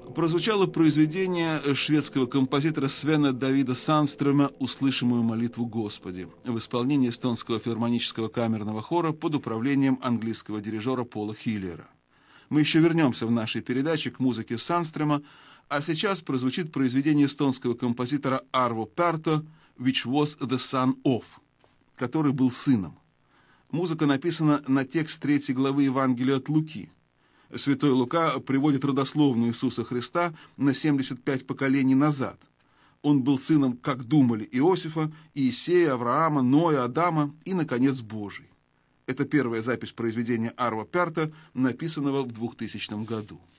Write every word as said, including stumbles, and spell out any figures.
прозвучало произведение шведского композитора Свена Давида Сандстрема «Услышим мою молитву, Господи» в исполнении эстонского филармонического камерного хора под управлением английского дирижера Пола Хиллера. Мы еще вернемся в нашей передаче к музыке Сандстрема, а сейчас прозвучит произведение эстонского композитора Арво Пärto «Which was the son of», который был сыном. Музыка написана на текст третьей главы Евангелия от Луки. Святой Лука приводит родословную Иисуса Христа на семьдесят пять поколений назад. Он был сыном, как думали, Иосифа, Иисея, Авраама, Ноя, Адама и, наконец, Божий. Это первая запись произведения Арво Пärto, написанного в двухтысячном году.